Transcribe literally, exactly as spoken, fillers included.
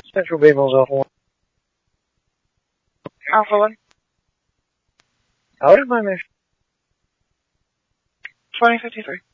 Central Bayville's Alpha one. Alpha one. Out of my mission. twenty fifty-three.